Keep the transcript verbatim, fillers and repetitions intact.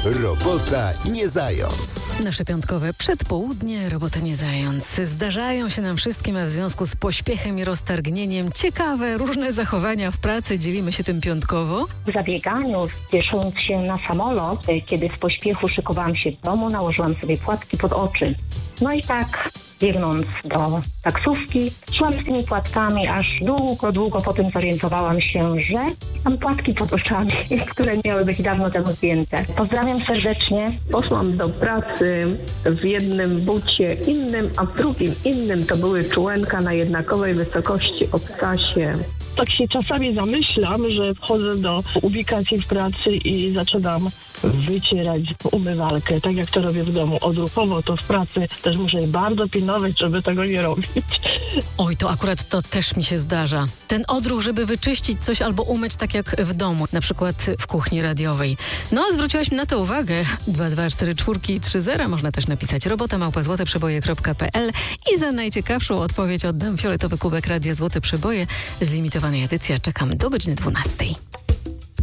Robota nie zając. Nasze piątkowe przedpołudnie, robota nie zając. Zdarzają się nam wszystkim, a w związku z pośpiechem i roztargnieniem ciekawe, różne zachowania w pracy. Dzielimy się tym piątkowo. W zabieganiu, spiesząc się na samolot, kiedy w pośpiechu szykowałam się do domu, nałożyłam sobie płatki pod oczy. No i tak, biegnąc do taksówki, szłam z tymi płatkami, aż długo, długo potem zorientowałam się, że mam płatki pod oczami, które miały być dawno temu zdjęte. Pozdrawiam serdecznie. Poszłam do pracy w jednym bucie innym, a w drugim innym. To były czułenka na jednakowej wysokości obcasie. Tak się czasami zamyślam, że wchodzę do ubikacji w pracy i zaczynam wycierać umywalkę, tak jak to robię w domu. Odruchowo to w pracy też muszę bardzo pilnować, żeby tego nie robić. Oj, to akurat to też mi się zdarza. Ten odruch, żeby wyczyścić coś albo umyć tak jak w domu, na przykład w kuchni radiowej. No, zwróciłaś mi na to uwagę. dwa dwa cztery cztery trzy zero. Można też napisać robota małpa złote przeboje kropka pe el i za najciekawszą odpowiedź oddam fioletowy kubek Radia Złote Przeboje z limitowanej edycji. Czekam do godziny dwunastej.